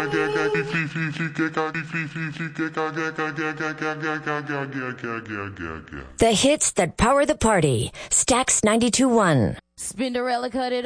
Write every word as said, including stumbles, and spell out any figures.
The hits that power the party. Stax ninety-two point one. Spinderella cut it